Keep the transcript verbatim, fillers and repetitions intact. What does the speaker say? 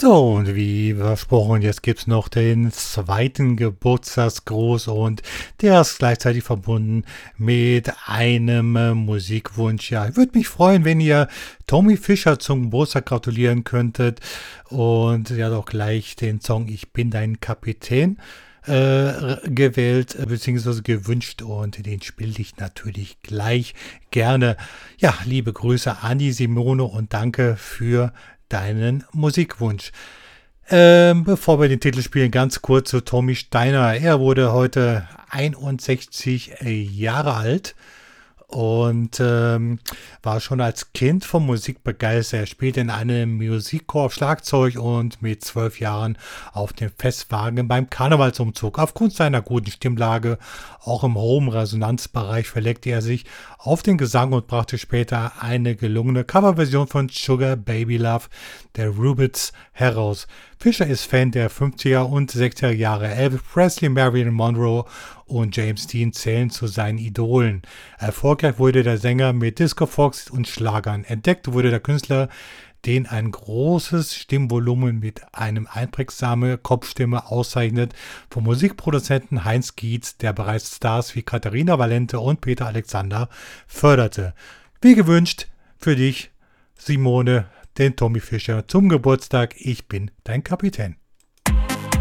So, und wie versprochen, jetzt gibt's noch den zweiten Geburtstagsgruß und der ist gleichzeitig verbunden mit einem äh, Musikwunsch. Ja, ich würde mich freuen, wenn ihr Tommy Fischer zum Geburtstag gratulieren könntet und ja doch gleich den Song Ich bin dein Kapitän äh, gewählt äh, bzw. gewünscht und den spiele ich natürlich gleich gerne. Ja, liebe Grüße an die Simone und danke für deinen Musikwunsch. Ähm, bevor wir den Titel spielen, ganz kurz zu Tommy Steiner. Er wurde heute einundsechzig Jahre alt und ähm, war schon als Kind von Musik begeistert. Er spielte in einem Musikchor auf Schlagzeug und mit zwölf Jahren auf dem Festwagen beim Karnevalsumzug. Aufgrund seiner guten Stimmlage, auch im hohen Resonanzbereich, verlegte er sich auf den Gesang und brachte später eine gelungene Coverversion von Sugar Baby Love der Rubits heraus. Fischer ist Fan der fünfziger und sechziger Jahre. Elvis Presley, Marilyn Monroe und James Dean zählen zu seinen Idolen. Erfolgreich wurde der Sänger mit Disco-Fox und Schlagern. Entdeckt wurde der Künstler, den ein großes Stimmvolumen mit einem einprägsamen Kopfstimme auszeichnet, vom Musikproduzenten Heinz Gietz, der bereits Stars wie Katharina Valente und Peter Alexander förderte. Wie gewünscht für dich, Simone, den Tommy Fischer zum Geburtstag Ich bin dein Kapitän.